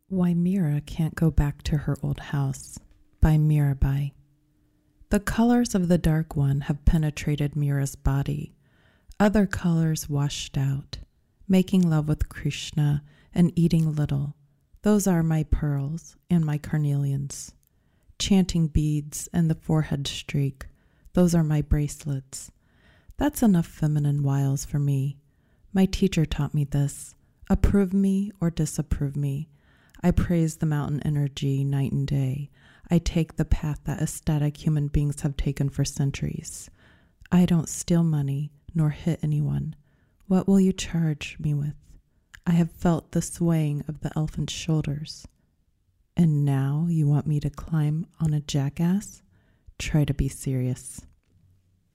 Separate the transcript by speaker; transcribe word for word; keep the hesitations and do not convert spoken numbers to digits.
Speaker 1: Why Mira Can't Go Back to Her Old House by Mirabai. The colors of the dark one have penetrated Mira's body. Other colors washed out. Making love with Krishna and eating little. Those are my pearls and my carnelians. Chanting beads and the forehead streak. Those are my bracelets. That's enough feminine wiles for me. My teacher taught me this. Approve me or disapprove me. I praise the mountain energy night and day. I take the path that ecstatic human beings have taken for centuries. I don't steal money nor hit anyone. What will you charge me with? I have felt the swaying of the elephant's shoulders. And now you want me to climb on a jackass? Try to be serious.